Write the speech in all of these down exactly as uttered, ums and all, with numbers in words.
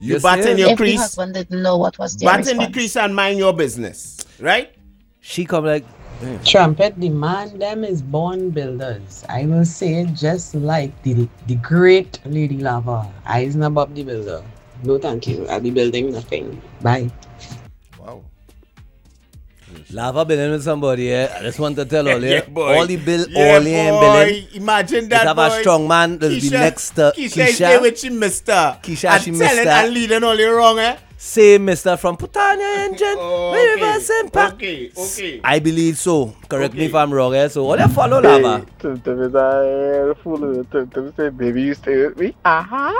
You bat in your If the crease. husband didn't know what was their Bat in the response. crease and mind your business. Right? She come like, Trumpet, the man them is born builders. I will say it just like the the great Lady Lava. Eisen above the builder. No thank you. I'll be building nothing. Bye. Wow. Lava building with somebody, yeah. I just want to tell all you, Yeah, boy. all the bill, Yeah, all the boy. building. Imagine It that, have boy. a strong man that'll be next to Keisha. is there Keisha. with she mister. Keisha, and she telling mister. and leading all you wrong, eh? Same mister from Putanya Engine. Oh, Very okay. reverse impact. Okay, okay. I believe so. Correct me Okay. if I'm wrong, eh? So all you follow Lava. Tim Tim is a fool. Tim Tim say, baby, you stay with me. Aha.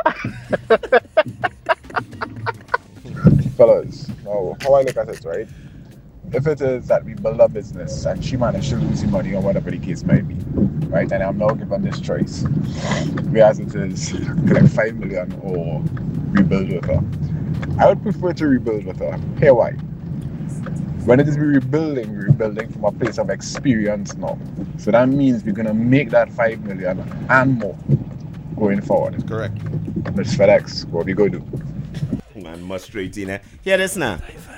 Fellas, now how I look at it, right? If it is that we build a business and she managed to lose the money or whatever the case might be, right? And I'm now given this choice, whereas it is collect five million or rebuild with her. I would prefer to rebuild with her. Here why? When it is we rebuilding, we're rebuilding from a place of experience now. So that means we're gonna make that five million and more going forward. Correct. Miss FedEx, what we go do? Man, must straight in, eh? Hear this now.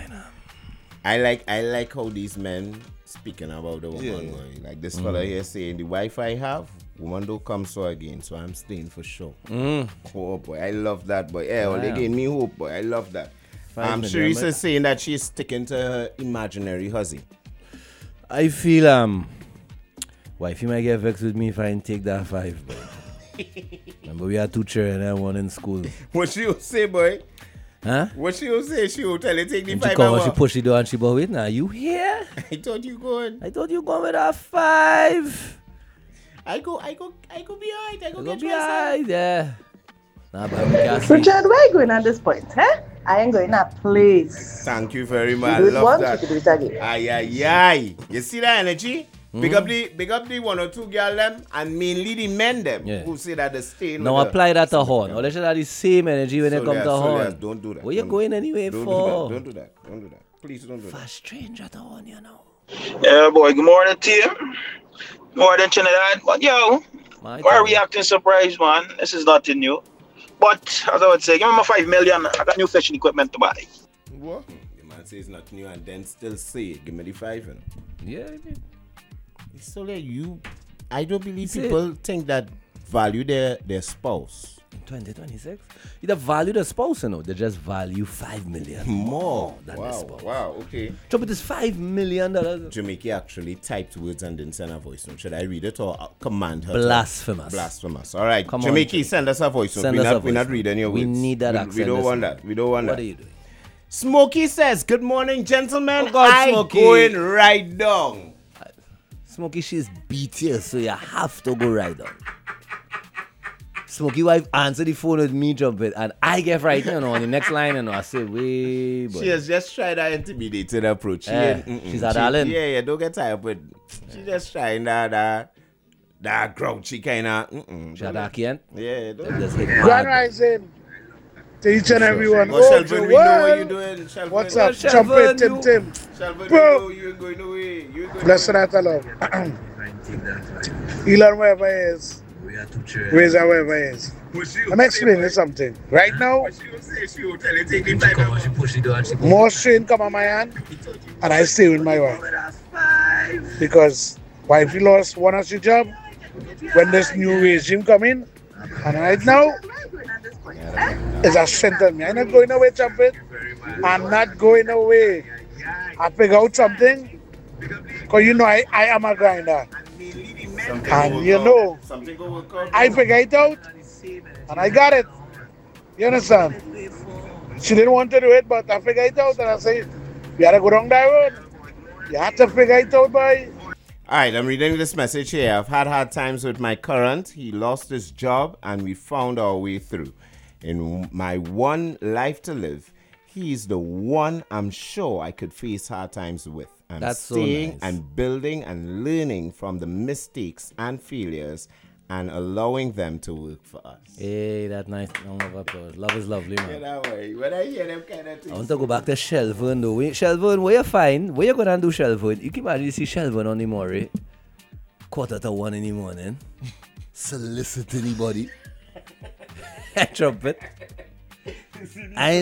I like I like how these men speaking about the woman. Yeah. Boy. Like this fella here saying the wife I have, woman don't come so again, so I'm staying for sure. Mm. Oh boy, I love that boy. Yeah, well, they Wow. gave me hope, boy. I love that. Five I'm million, sure he's but- saying that she's sticking to her imaginary hussy. I feel um wifey might get vexed with me if I didn't take that five, but remember we had two children and one in school. What she will say, boy? Huh? What she will say? She will tell you take the And she five come and hour. she push the door and she go, wait now, you here? I thought you going. I thought you going with a five. I go, I go, I go be alright. I go I go get be myself. alright, yeah. Nah, but we can't see. Richard, where are you going at this point, huh? I ain't going at place. Thank you very You much. I do it love once, that. you can do it again. Aye, aye, aye. You see that energy? Big up the big up the one or two girl them and mainly the men them Yeah. who say that they stay in Now with apply the, that to horn. Or they should have the same energy when So they come yes, to so horn. yes, don't do that. Where you Don't- going anyway don't for? Do that. Don't do that. Don't do that. Please don't do For that. a stranger to horn, you know. Yeah, boy. Good morning, team. More than Trinidad. But yo, My why are God. we acting surprised, man? This is nothing new. But as I would say, give me my five million. I got new fishing equipment to buy. What? The man says not new and then still say it. Give me the five. You know. Yeah, I mean, It's so like you I don't believe See? people think that value their their spouse twenty twenty-six. You don't value the spouse, you know. They just value five million more than the wow, spouse. wow, okay. So it is five million dollars. Jamaica actually typed words and didn't send a voice note. Should I read it or uh, command her? to- Blasphemous. Blasphemous. All right. Come on, Jamaica, Jamaica. send us a voice note. Send We're us a not, we're voice not note. reading your We words. need that we, accent. we don't Listen. want that. We don't want What that. are you doing? Smokey says, good morning, gentlemen. Oh, God, I Smokey. going right down. Smokey, she's beat here, so you have to go right on. Smokey wife answer the phone with me jumping, and I get right, you know, on the next line, and I say, wait, boy. She has just tried that intimidating approach. She Eh, ain't- mm-mm. she's a She- darling. Yeah, yeah, don't get tired, but she just trying that, that, that grouchy kind of. Mm-mm. She had that kid. Yeah, don't Just hit Grand hard. Rising to each and everyone. Well, Oh, Shelvin, we know what you're Joel. doing. Shelvin. What's Well, up? Shelvin, Trumpet, Tim you- Tim. Shelvin, Bro. we know you ain't going away. You ain't going Blessed away. that I love. Elon, wherever he is. Razor, wherever he is. Let me explain you something. Right now, more strain come on my hand, and I stay with my wife. Because wifey lost one of her job when this new regime come in, and right now, it's a strength on me. I'm not going away, Trumpet. I'm not going away. I figure out something, because you know I, I am a grinder. And you know, Something go work out. I figure it out, and I got it. You understand? She didn't want to do it, but I figured it out, and I say, you gotta go down that road. You have to figure it out, boy. All right, I'm reading this message here. I've had hard times with my current. He lost his job, and we found our way through. In my one life to live, he's the one I'm sure I could face hard times with. I'm That's so staying nice. and building and learning from the mistakes and failures and allowing them to work for us. Hey, that nice round of applause. Love is lovely, man. that way. When I hear them kind of I things. want to go back to Shelvin though. Wait, Shelvin, where you find? Where you gonna do Shelvin? You can imagine you see Shelvin on the morning, quarter to one in the morning, solicit anybody. Trumpet. I